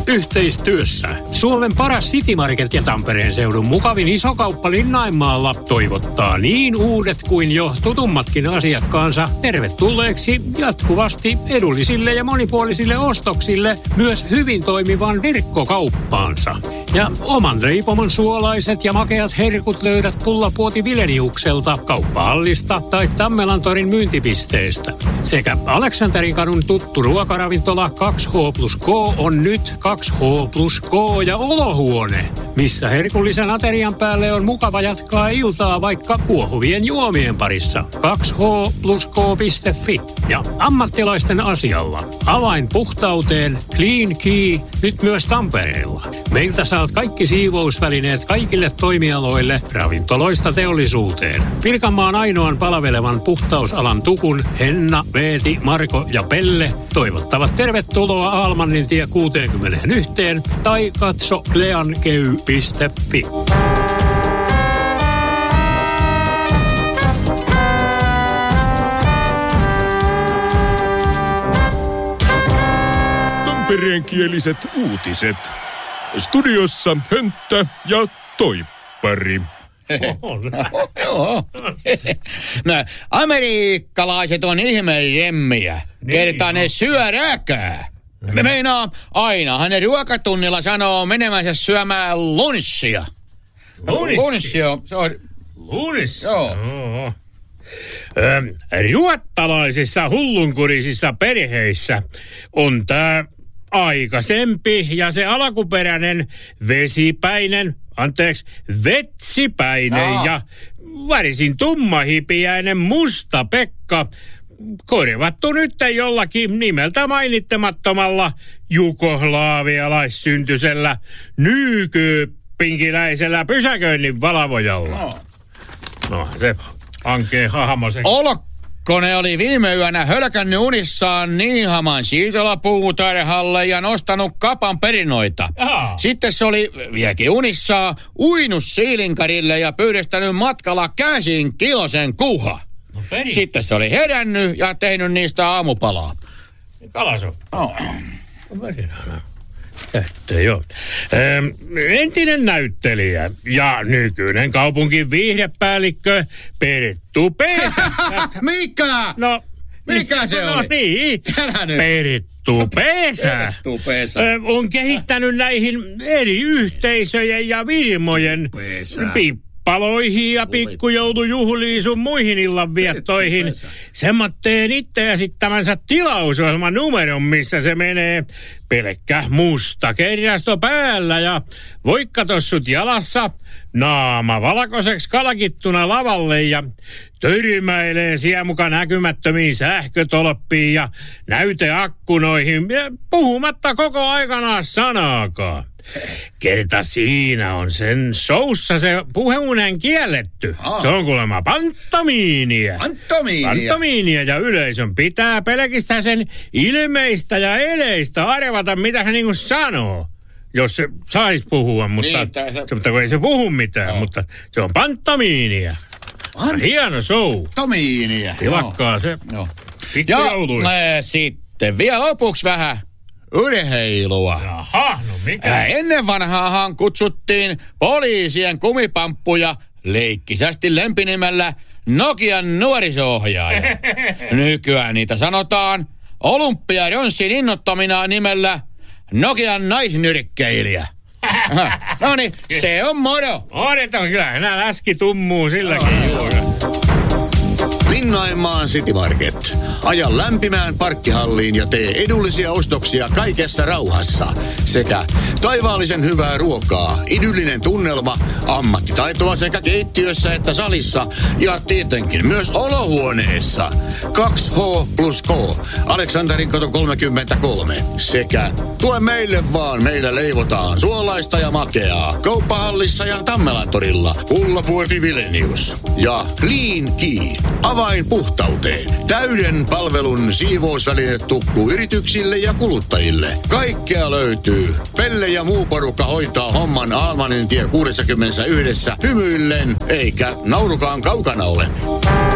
Yhteistyössä Suomen paras City Market ja Tampereen seudun mukavin isokauppa Linnainmaalla toivottaa niin uudet kuin jo tutummatkin asiakkaansa tervetulleeksi jatkuvasti edullisille ja monipuolisille ostoksille myös hyvin toimivan verkkokauppaansa. Ja oman leipomon suolaiset ja makeat herkut löydät Pullapuoti Vileniukselta, Kauppahallista tai Tammelantorin myyntipisteestä. Sekä Aleksanterin kadun tuttu ruokaravintola 2H+K on nyt 2H+K ja olohuone, missä herkullisen aterian päälle on mukava jatkaa iltaa vaikka kuohuvien juomien parissa. 2H+K.fi ja ammattilaisten asialla. Avain puhtauteen Clean Key nyt myös Tampereella. Meiltä saat kaikki siivousvälineet kaikille toimialoille, ravintoloista teollisuuteen. Pirkanmaan ainoan palvelevan puhtausalan tukun Henna, Veeti, Marko ja Pelle toivottavat tervetuloa Almannin tie 61 tai katso kleankey.fi. Tampereenkieliset uutiset. Studiossa Hönttä ja Toippari. No, amerikkalaiset on ihmelemmiä. Kertaa ne syö räkää. Me meinaa, ainahan ne ruokatunnilla sanoo menemänsä syömään lunssia. Lunssio, se on... Lunssio? Joo. Ruottalaisissa hullunkurisissa perheissä on tää aikaisempi ja se alkuperäinen vetsipäinen ja värisin tummahipiäinen musta Pekka korvattu nyt jollakin nimeltä mainittamattomalla jugoslaavialaissyntyisellä nykypinkiläisellä pysäköinnin valvojalla. No se ankee hahmo se. Olkkonen oli viime yönä hölkännyt unissaan Niihaman siirtolapuutarhalle ja nostanut kapan perinoita. Sitten se oli vieläkin unissaan uinut siilinkarille ja pyydestänyt matkalla käsin kilosen kuha. No sitten se oli herännyt ja tehnyt niistä aamupalaa. Kalaso. Joo. Entinen näyttelijä ja nykyinen kaupunkin viihdepäällikkö Perttu Pesä. Mikä? No, mikä se oli? No niin, Perttu Pesä on kehittänyt näihin eri yhteisöjen ja firmojen pippaloihin ja pikkujoulujuhliin sun muihin illanviettoihin semmoitteen itse esittämänsä tilausohjelman numeron, missä se menee pelkkä musta kerrasto päällä ja voikkatossut jalassa, naama valkoiseksi kalkittuna lavalle ja törmäilee siellä mukaan näkymättömiin sähkötolppiin ja näyteakkunoihin, puhumatta koko aikana sanaakaan. Kerta siinä on sen soussa se puheunen kielletty. Se on kuulemma pantomiinia. Pantomiinia ja yleisön pitää pelkistä sen ilmeistä ja eleistä arvata, mitä se niinku sanoo. Jos se sais puhua, mutta kun ei se puhu mitään, mutta se on pantomiinia. Hieno show. Pantominia. Tilakkaa se. Pikkujouluissa. Ja sitten vielä lopuksi vähän urheilua. Jaha, no mikä? Ennen vanhaahan kutsuttiin poliisien kumipamppuja leikkisästi lempinimellä Nokian nuoriso-ohjaaja. Nykyään niitä sanotaan Olympiaronssin innoittamina nimellä Nokian naisnyrkkeilijä. Noniin, se on moro. Odotan kyllä, enää läski tummuu silläkin juuri. Linnainmaan City Market. Aja lämpimään parkkihalliin ja tee edullisia ostoksia kaikessa rauhassa. Sekä taivaallisen hyvää ruokaa, idyllinen tunnelma, ammattitaitoa sekä keittiössä että salissa ja tietenkin myös olohuoneessa. 2H+K. Aleksanterin kato 33. Sekä tule meille vaan, meillä leivotaan suolaista ja makeaa. Kauppahallissa ja Tammelantorilla. Pullapuoti Vilenius. Ja Clean Key. Avain puhtauteen. Täyden palvelun siivousvälinetukku yrityksille ja kuluttajille. Kaikkea löytyy. Pelle ja muu porukka hoitaa homman Almanin tie 61 hymyillen, eikä naurukaan kaukana ole.